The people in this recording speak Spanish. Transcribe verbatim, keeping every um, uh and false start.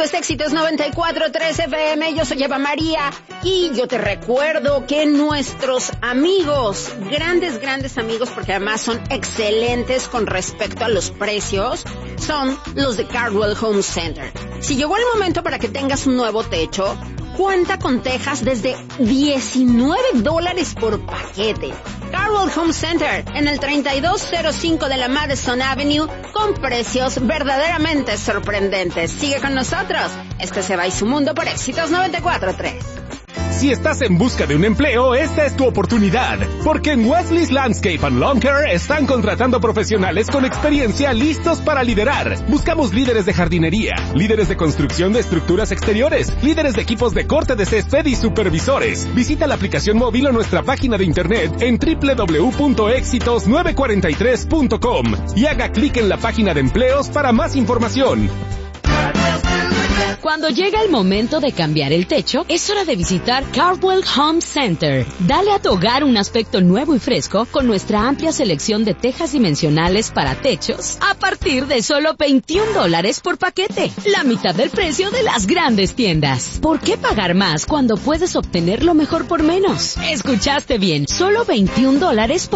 Esto es Éxitos noventa y cuatro punto tres F M, yo soy Eva María y yo te recuerdo que nuestros amigos, grandes, grandes amigos, porque además son excelentes con respecto a los precios, son los de Cardwell Home Center. Si llegó el momento para que tengas un nuevo techo, cuenta con tejas desde diecinueve dólares por paquete. Cardwell Home Center en el treinta y dos cero cinco de la Madison Avenue con precios verdaderamente sorprendentes. Sigue con nosotros. Este se va y su mundo por Éxitos noventa y cuatro punto tres. Si estás en busca de un empleo, esta es tu oportunidad, porque en Wesley's Landscape and Lawn Care están contratando profesionales con experiencia listos para liderar. Buscamos líderes de jardinería, líderes de construcción de estructuras exteriores, líderes de equipos de corte de césped y supervisores. Visita la aplicación móvil o nuestra página de internet en doble u doble u doble u punto éxitos nueve cuatro tres punto com y haga clic en la página de empleos para más información. Cuando llega el momento de cambiar el techo, es hora de visitar Cardwell Home Center. Dale a tu hogar un aspecto nuevo y fresco con nuestra amplia selección de tejas dimensionales para techos a partir de solo veintiún dólares por paquete, la mitad del precio de las grandes tiendas. ¿Por qué pagar más cuando puedes obtener lo mejor por menos? Escuchaste bien, solo veintiún dólares por